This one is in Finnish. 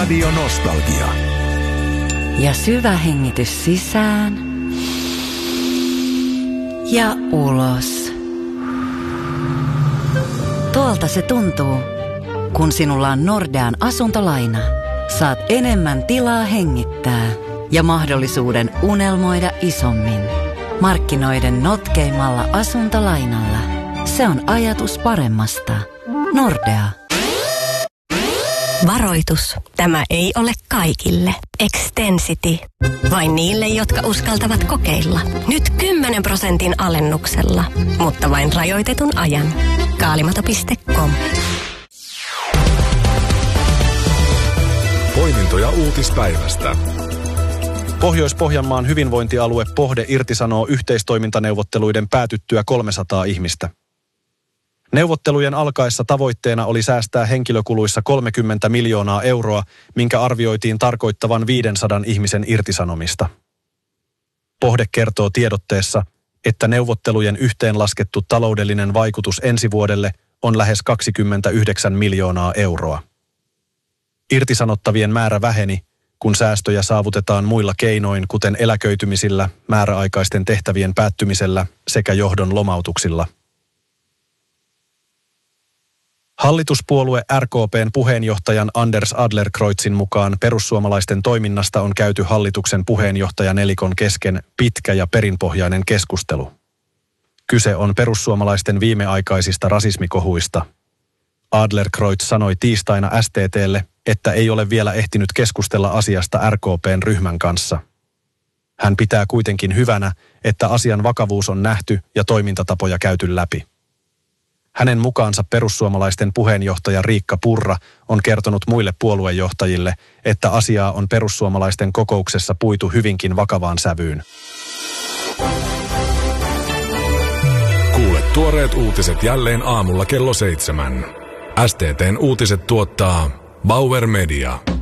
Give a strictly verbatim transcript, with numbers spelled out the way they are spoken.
Radio Nostalgia. Ja syvä hengitys sisään ja ulos. Tuolta se tuntuu, kun sinulla on Nordean asuntolaina. Saat enemmän tilaa hengittää ja mahdollisuuden unelmoida isommin. Markkinoiden notkeimmalla asuntolainalla. Se on ajatus paremmasta. Nordea. Varoitus. Tämä ei ole kaikille. Extensity. Vain niille, jotka uskaltavat kokeilla. Nyt kymmenen prosentin alennuksella, mutta vain rajoitetun ajan. Kaalimato piste com. Poimintoja uutispäivästä. Pohjois-Pohjanmaan hyvinvointialue Pohde irtisanoo yhteistoimintaneuvotteluiden päätyttyä kolmesataa ihmistä. Neuvottelujen alkaessa tavoitteena oli säästää henkilökuluissa kolmekymmentä miljoonaa euroa, minkä arvioitiin tarkoittavan viisisataa ihmisen irtisanomista. Pohde kertoo tiedotteessa, että neuvottelujen yhteenlaskettu taloudellinen vaikutus ensi vuodelle on lähes kaksikymmentäyhdeksän miljoonaa euroa. Irtisanottavien määrä väheni, kun säästöjä saavutetaan muilla keinoin, kuten eläköitymisillä, määräaikaisten tehtävien päättymisellä sekä johdon lomautuksilla. Hallituspuolue R K P:n puheenjohtajan Anders Adlercreutzin mukaan perussuomalaisten toiminnasta on käyty hallituksen puheenjohtajanelikon kesken pitkä ja perinpohjainen keskustelu. Kyse on perussuomalaisten viimeaikaisista rasismikohuista. Adlercreutz sanoi tiistaina S T T:lle, että ei ole vielä ehtinyt keskustella asiasta R K P:n ryhmän kanssa. Hän pitää kuitenkin hyvänä, että asian vakavuus on nähty ja toimintatapoja käyty läpi. Hänen mukaansa perussuomalaisten puheenjohtaja Riikka Purra on kertonut muille puoluejohtajille, että asiaa on perussuomalaisten kokouksessa puitu hyvinkin vakavaan sävyyn. Kuule tuoreet uutiset jälleen aamulla kello seitsemän. S T T:n uutiset tuottaa Bauer Media.